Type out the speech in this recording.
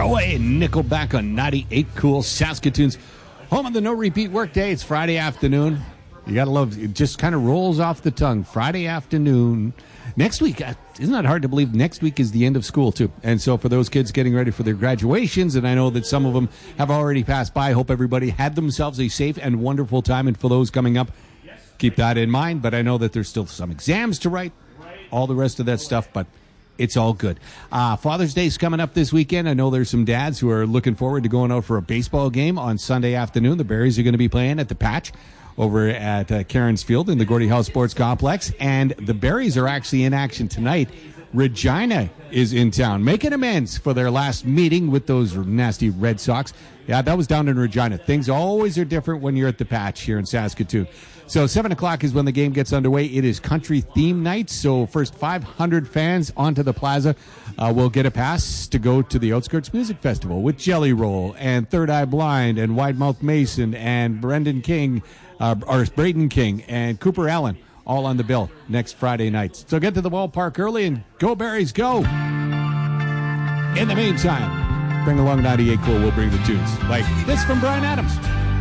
away. Nickelback on 98 Cool Saskatoon's home of the no repeat workday. It's Friday afternoon. You got to love it. Just kind of rolls off the tongue. Friday afternoon. Next week, isn't that hard to believe? Next week is the end of school, too. And so for those kids getting ready for their graduations, and I know that some of them have already passed by, I hope everybody had themselves a safe and wonderful time. And for those coming up, keep that in mind. But I know that there's still some exams to write, all the rest of that stuff, but it's all good. Father's Day's coming up this weekend. I know there's some dads who are looking forward to going out for a baseball game on Sunday afternoon. The Berries are going to be playing at the Patch over at Cairns Field in the Gordie Howe Sports Complex. And the Berries are actually in action tonight. Regina is in town, making amends for their last meeting with those nasty Red Sox. Yeah, that was down in Regina. Things always are different when you're at the Patch here in Saskatoon. So 7 o'clock is when the game gets underway. It is country theme night. So first 500 fans onto the plaza will get a pass to go to the Outskirts Music Festival with Jelly Roll and Third Eye Blind and Wide Mouth Mason and Braden King and Cooper Allen, all on the bill next Friday night. So get to the ballpark early and go Berries, go! In the meantime, bring along 98 Cool. We'll bring the tunes like this from Bryan Adams.